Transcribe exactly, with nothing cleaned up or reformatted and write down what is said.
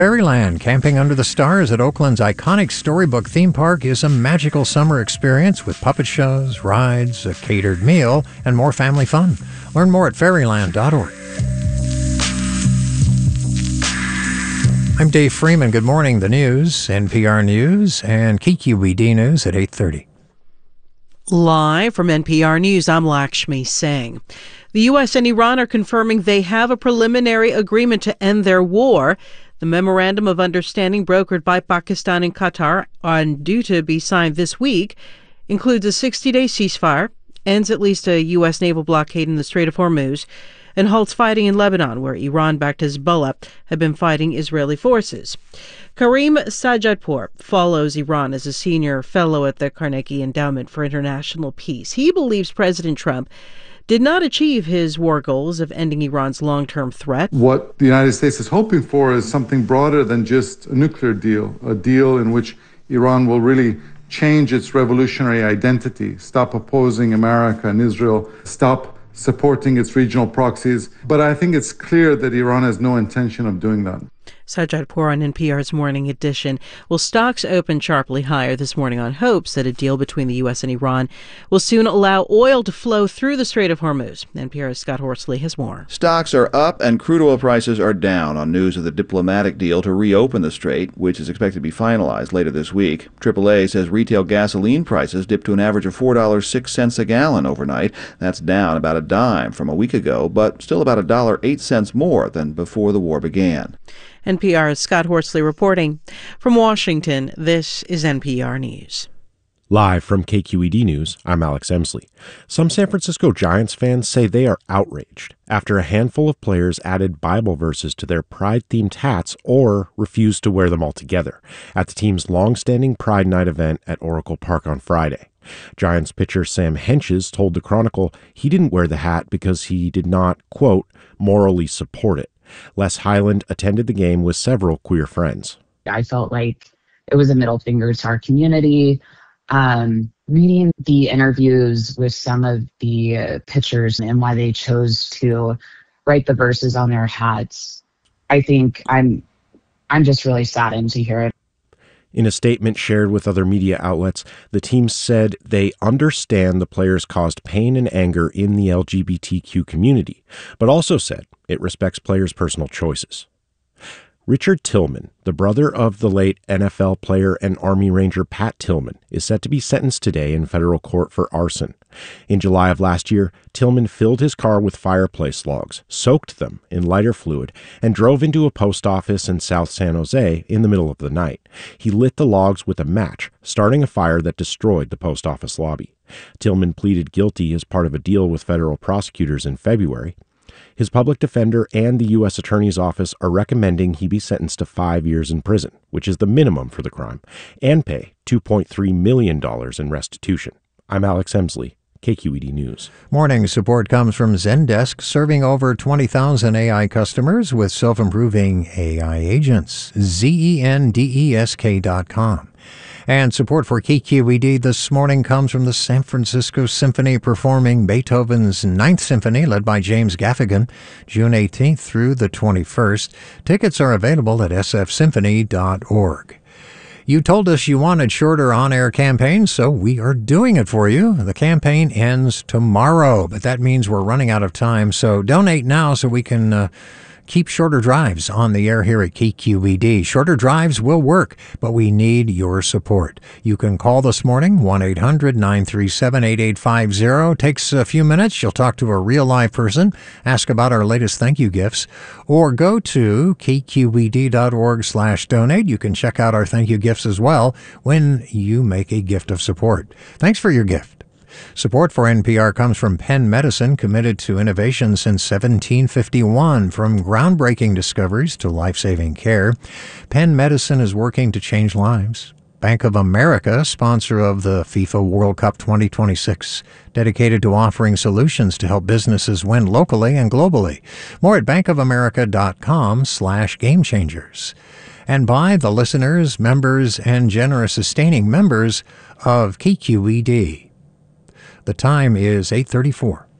Fairyland, camping under the stars at Oakland's iconic Storybook theme park is a magical summer experience with puppet shows, rides, a catered meal, and more family fun. Learn more at fairyland dot org. I'm Dave Freeman. Good morning. The news, N P R News, and K Q E D News at eight thirty. Live from N P R News, I'm Lakshmi Singh. The U S and Iran are confirming they have a preliminary agreement to end their war. The Memorandum of Understanding brokered by Pakistan and Qatar, and due to be signed this week, includes a sixty-day ceasefire, ends at least a U S naval blockade in the Strait of Hormuz, and halts fighting in Lebanon, where Iran-backed Hezbollah have been fighting Israeli forces. Karim Sajadpour follows Iran as a senior fellow at the Carnegie Endowment for International Peace. He believes President Trump did not achieve his war goals of ending Iran's long-term threat. What the United States is hoping for is something broader than just a nuclear deal, a deal in which Iran will really change its revolutionary identity, stop opposing America and Israel, stop supporting its regional proxies. But I think it's clear that Iran has no intention of doing that. Sajadpour on N P R's Morning Edition. Well, stocks opened sharply higher this morning on hopes that a deal between the U S and Iran will soon allow oil to flow through the Strait of Hormuz. N P R's Scott Horsley has more. Stocks are up and crude oil prices are down on news of the diplomatic deal to reopen the strait, which is expected to be finalized later this week. triple A says retail gasoline prices dipped to an average of four dollars and six cents a gallon overnight. That's down about a dime from a week ago, but still about one dollar and eight cents more than before the war began. N P R's Scott Horsley reporting. From Washington, this is N P R News. Live from K Q E D News, I'm Alex Emsley. Some San Francisco Giants fans say they are outraged after a handful of players added Bible verses to their Pride-themed hats or refused to wear them altogether at the team's long-standing Pride Night event at Oracle Park on Friday. Giants pitcher Sam Hentges told the Chronicle he didn't wear the hat because he did not, quote, morally support it. Les Hyland attended the game with several queer friends. I felt like it was a middle finger to our community. Um, reading the interviews with some of the uh, pitchers and why they chose to write the verses on their hats, I think I'm I'm just really saddened to hear it. In a statement shared with other media outlets, the team said they understand the players caused pain and anger in the L G B T Q community, but also said it respects players' personal choices. Richard Tillman, the brother of the late N F L player and Army Ranger Pat Tillman, is set to be sentenced today in federal court for arson. In July of last year, Tillman filled his car with fireplace logs, soaked them in lighter fluid, and drove into a post office in South San Jose in the middle of the night. He lit the logs with a match, starting a fire that destroyed the post office lobby. Tillman pleaded guilty as part of a deal with federal prosecutors in February. His public defender and the U S Attorney's Office are recommending he be sentenced to five years in prison, which is the minimum for the crime, and pay two point three million dollars in restitution. I'm Alex Emsley, K Q E D News. Morning support comes from Zendesk, serving over twenty thousand A I customers with self-improving A I agents. Z E N D E S K dot com. And support for K Q E D this morning comes from the San Francisco Symphony performing Beethoven's Ninth Symphony, led by James Gaffigan, June eighteenth through the twenty-first. Tickets are available at s f symphony dot org. You told us you wanted shorter on-air campaigns, so we are doing it for you. The campaign ends tomorrow, but that means we're running out of time, so donate now so we can uh, keep shorter drives on the air here at K Q E D. Shorter drives will work, but we need your support. You can call this morning, one eight hundred nine three seven eight eight five zero. Takes a few minutes. You'll talk to a real live person, ask about our latest thank you gifts, or go to k q e d dot org slash donate. You can check out our thank you gifts as well when you make a gift of support. Thanks for your gift. Support for N P R comes from Penn Medicine, committed to innovation since seventeen fifty-one. From groundbreaking discoveries to life-saving care, Penn Medicine is working to change lives. Bank of America, sponsor of the FIFA World Cup twenty twenty-six, dedicated to offering solutions to help businesses win locally and globally. More at bankofamerica.com slash game changers. And by the listeners, members, and generous sustaining members of K Q E D. The time is eight thirty-four.